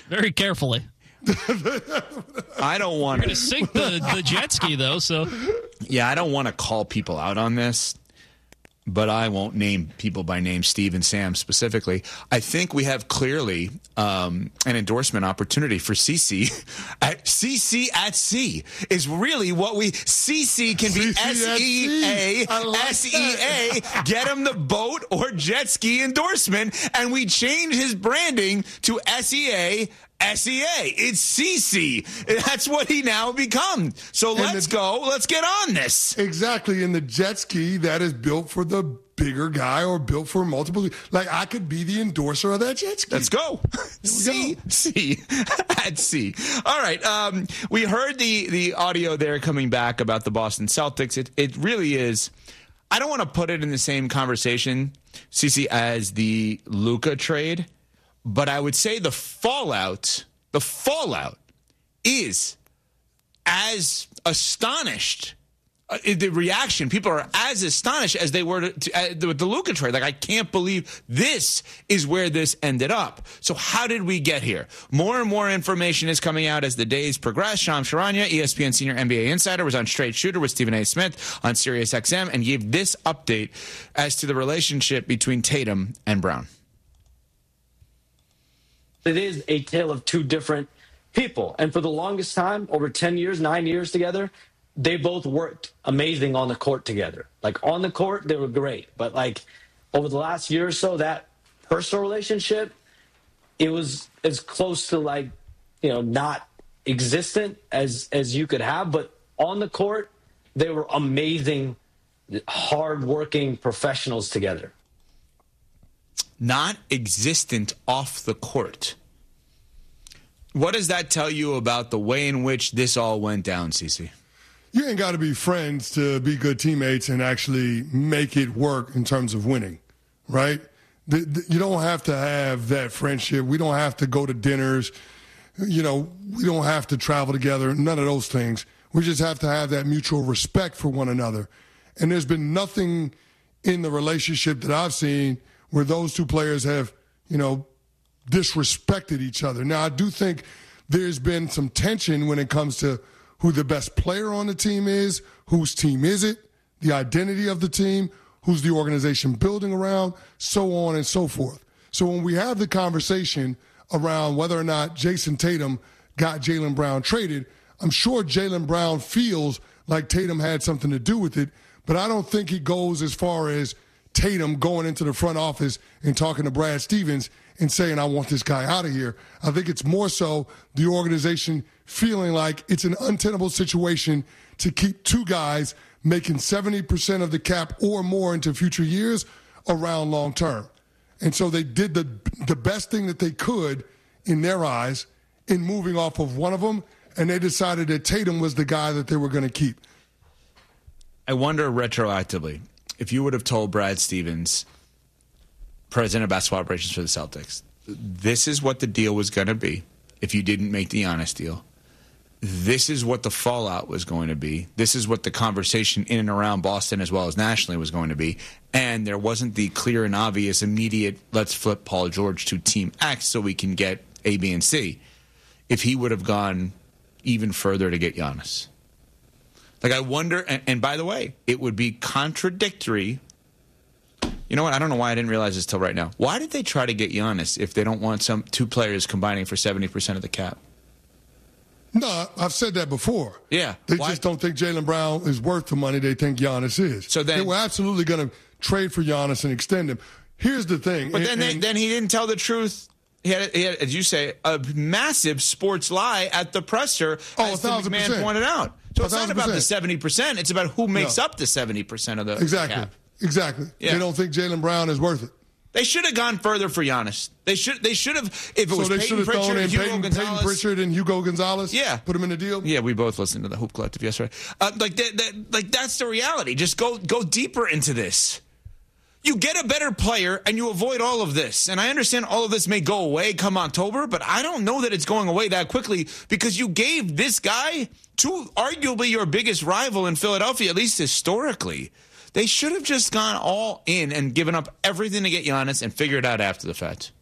Very carefully. I don't want to sink the jet ski, though. So, yeah, I don't want to call people out on this, but I won't name people by name, Steve and Sam specifically. I think we have clearly an endorsement opportunity for CC. CC at C is really what we... CC can be SEA, SEA. Get him the boat or jet ski endorsement, and we change his branding to SEA. It's CC. That's what he now become. So let's go. Let's get on this. Exactly. And the jet ski that is built for the bigger guy or built for multiple. Like, I could be the endorser of that jet ski. Let's go. CC at C. All right. We heard the audio there coming back about the Boston Celtics. It really is. I don't want to put it in the same conversation, CC, as the Luka trade. But I would say the fallout is as astonished. The reaction, people are as astonished as they were with the Luka trade. Like, I can't believe this is where this ended up. So how did we get here? More and more information is coming out as the days progress. Shams Charania, ESPN senior NBA insider, was on Straight Shooter with Stephen A. Smith on SiriusXM and gave this update as to the relationship between Tatum and Brown. It is a tale of two different people. And for the longest time, over 10 years, 9 years together, they both worked amazing on the court together. Like, on the court, they were great. But, like, over the last year or so, that personal relationship, it was as close to, like, you know, not existent as you could have. But on the court, they were amazing, hard-working professionals together. Not existent off the court. What does that tell you about the way in which this all went down, Cece? You ain't got to be friends to be good teammates and actually make it work in terms of winning, right? You don't have to have that friendship. We don't have to go to dinners. You know, we don't have to travel together. None of those things. We just have to have that mutual respect for one another. And there's been nothing in the relationship that I've seen where those two players have, you know, disrespected each other. Now, I do think there's been some tension when it comes to who the best player on the team is, whose team is it, the identity of the team, who's the organization building around, so on and so forth. So when we have the conversation around whether or not Jason Tatum got Jaylen Brown traded, I'm sure Jaylen Brown feels like Tatum had something to do with it, but I don't think he goes as far as Tatum going into the front office and talking to Brad Stevens and saying, I want this guy out of here. I think it's more so the organization feeling like it's an untenable situation to keep two guys making 70% of the cap or more into future years around long term. And so they did the best thing that they could in their eyes in moving off of one of them, and they decided that Tatum was the guy that they were going to keep. I wonder retroactively, if you would have told Brad Stevens, president of basketball operations for the Celtics, this is what the deal was going to be if you didn't make the Giannis deal. This is what the fallout was going to be. This is what the conversation in and around Boston as well as nationally was going to be. And there wasn't the clear and obvious immediate, let's flip Paul George to Team X so we can get A, B, and C. If he would have gone even further to get Giannis. Like, I wonder, and by the way, it would be contradictory. You know what? I don't know why I didn't realize this till right now. Why did they try to get Giannis if they don't want some two players combining for 70% of the cap? No, I've said that before. Yeah. They just don't think Jaylen Brown is worth the money they think Giannis is. So then, they were absolutely going to trade for Giannis and extend him. Here's the thing. But then he didn't tell the truth. He had, as you say, a massive sports lie at the presser, as the McMahon pointed out. So it's not about the 70%. It's about who makes up the 70% of the cap. Exactly. Yeah. They don't think Jaylen Brown is worth it. They should have gone further for Giannis. They should have, if it was Peyton Pritchard and Hugo Gonzalez. Peyton Pritchard and Hugo Gonzalez? Yeah. Put them in the deal? Yeah, we both listened to the Hoop Collective yesterday. That's the reality. Just go deeper into this. You get a better player, and you avoid all of this. And I understand all of this may go away come October, but I don't know that it's going away that quickly because you gave this guy to arguably your biggest rival in Philadelphia, at least historically. They should have just gone all in and given up everything to get Giannis and figure it out after the fact.